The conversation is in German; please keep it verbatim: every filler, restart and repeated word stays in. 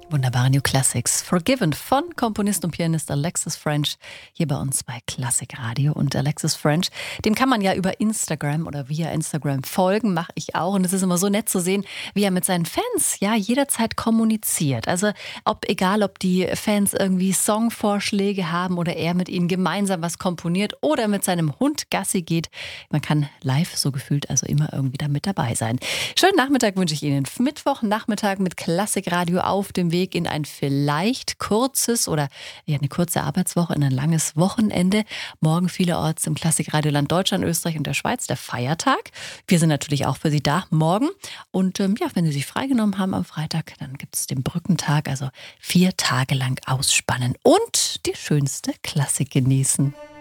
Wunderbare New Classics. Forgiven von Komponist und Pianist Alexis French hier bei uns bei Klassik Radio. Und Alexis French, dem kann man ja über Instagram oder via Instagram folgen, mache ich auch. Und es ist immer so nett zu sehen, wie er mit seinen Fans ja jederzeit kommuniziert. Also ob egal, ob die Fans irgendwie Songvorschläge haben oder er mit ihnen gemeinsam was komponiert oder mit seinem Hund Gassi geht. Man kann live so gefühlt also immer irgendwie da mit dabei sein. Schönen Nachmittag wünsche ich Ihnen. Mittwochnachmittag mit Klassik Radio auf dem Weg in ein vielleicht kurzes oder ja, eine kurze Arbeitswoche, in ein langes Wochenende. Morgen vielerorts im Klassikradioland Deutschland, Österreich und der Schweiz der Feiertag. Wir sind natürlich auch für Sie da morgen. Und ähm, ja, wenn Sie sich freigenommen haben am Freitag, dann gibt es den Brückentag, also vier Tage lang ausspannen und die schönste Klassik genießen.